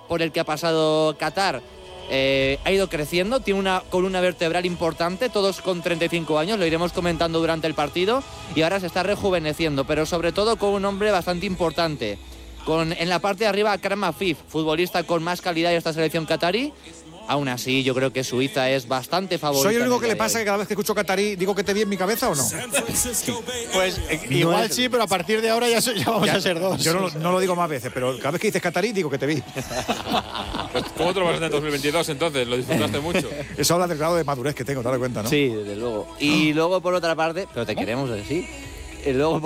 por el que ha pasado Qatar ha ido creciendo, tiene una columna vertebral importante, todos con 35 años, lo iremos comentando durante el partido, y ahora se está rejuveneciendo, pero sobre todo con un hombre bastante importante. En la parte de arriba, Akram Afif, futbolista con más calidad de esta selección qatarí. Aún así, yo creo que Suiza es bastante favorita. ¿Soy el único que le pasa que cada vez que escucho qatarí digo que te vi en mi cabeza o no? Pues igual sí, pero a partir de ahora ya vamos a ser dos. Yo no lo digo más veces, pero cada vez que dices qatarí digo que te vi. Pues, ¿cómo te lo vas en el 2022 entonces? ¿Lo disfrutaste mucho? Eso habla del grado de madurez que tengo, te das cuenta, ¿no? Sí, desde luego. Y luego, por otra parte, pero te queremos decir, y luego